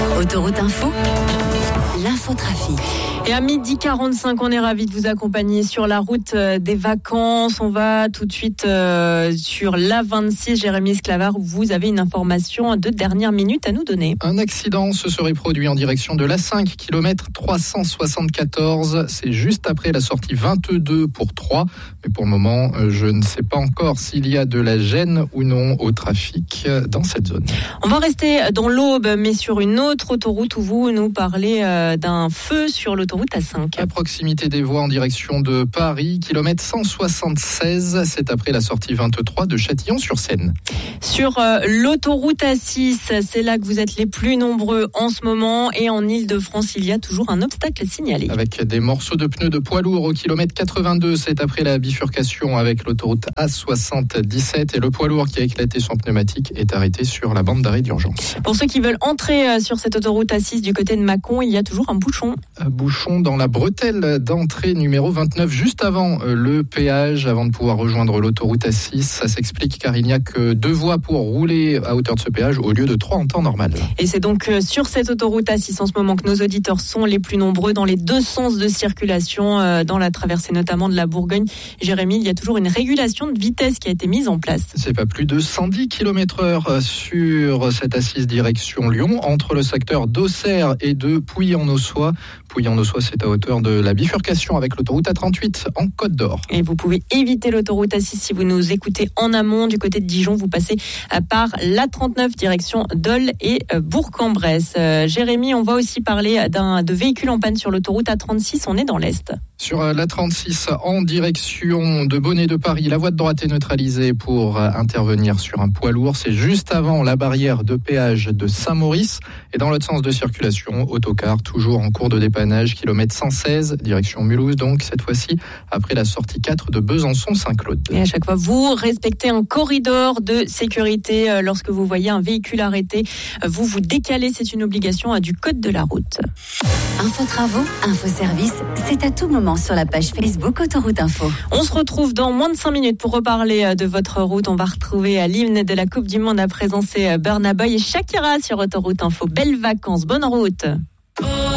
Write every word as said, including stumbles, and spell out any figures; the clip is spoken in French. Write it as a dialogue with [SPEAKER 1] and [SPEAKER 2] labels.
[SPEAKER 1] Autoroute Info, l'infotrafic.
[SPEAKER 2] Et à midi quarante-cinq, on est ravis de vous accompagner sur la route des vacances. On va tout de suite euh, sur l'A vingt-six. Jérémy Esclavard, vous avez une information de dernière minute à nous donner.
[SPEAKER 3] Un accident se serait produit en direction de l'A cinq, kilomètre trois cent soixante-quatorze. C'est juste après la sortie vingt-deux pour trois. Mais pour le moment, je ne sais pas encore s'il y a de la gêne ou non au trafic dans cette zone.
[SPEAKER 2] On va rester dans l'Aube, mais sur une autre autoroute où vous nous parlez d'un feu sur l'autoroute A cinq.
[SPEAKER 3] À proximité des voies en direction de Paris, kilomètre cent soixante-seize, c'est après la sortie vingt-trois de Châtillon-sur-Seine.
[SPEAKER 2] Sur euh, l'autoroute A six, c'est là que vous êtes les plus nombreux en ce moment, et en Ile-de-France, il y a toujours un obstacle signalé.
[SPEAKER 3] Avec des morceaux de pneus de poids lourds au kilomètre quatre-vingt-deux, c'est après la bifurcation avec l'autoroute A soixante-dix-sept, et le poids lourd qui a éclaté son pneumatique est arrêté sur la bande d'arrêt d'urgence.
[SPEAKER 2] Pour ceux qui veulent entrer sur cette autoroute A six du côté de Mâcon, il y a toujours un bouchon.
[SPEAKER 3] Un bouchon dans la bretelle d'entrée numéro vingt-neuf, juste avant le péage, avant de pouvoir rejoindre l'autoroute A six. Ça s'explique car il n'y a que deux voies pour rouler à hauteur de ce péage au lieu de trois en temps normal.
[SPEAKER 2] Et c'est donc sur cette autoroute A six en ce moment que nos auditeurs sont les plus nombreux dans les deux sens de circulation, dans la traversée notamment de la Bourgogne. Jérémy, il y a toujours une régulation de vitesse qui a été mise en place.
[SPEAKER 3] C'est pas plus de cent dix kilomètres heure sur cette A six direction Lyon, entre le secteur d'Auxerre et de Pouilly-en-Ossois. Pouilly-en-Ossois, c'est à hauteur de la bifurcation avec l'autoroute A trente-huit en Côte d'Or.
[SPEAKER 2] Et vous pouvez éviter l'autoroute A six si vous nous écoutez en amont du côté de Dijon. Vous passez par l'A trente-neuf direction Dole et Bourg-en-Bresse. Euh, Jérémy, on va aussi parler d'un, de véhicules en panne sur l'autoroute A trente-six. On est dans l'Est.
[SPEAKER 3] Sur l'A trente-six en direction de Bonnet de Paris, la voie de droite est neutralisée pour intervenir sur un poids lourd. C'est juste avant la barrière de péage de Saint-Maurice. Et dans l'autre sens de circulation, autocar toujours en cours de dépannage, kilomètre cent seize, direction Mulhouse, donc cette fois-ci après la sortie quatre de Besançon-Saint-Claude.
[SPEAKER 2] Et à chaque fois, vous respectez un corridor de sécurité. Lorsque vous voyez un véhicule arrêté, vous vous décalez. C'est une obligation du code de la route.
[SPEAKER 1] Info travaux, info service, c'est à tout moment sur la page Facebook Autoroute Info.
[SPEAKER 2] On se retrouve dans moins de cinq minutes pour reparler de votre route. On va retrouver l'hymne de la Coupe du Monde. À présent, c'est Burna Boy et Shakira sur Autoroute Info. Belles vacances, bonne route.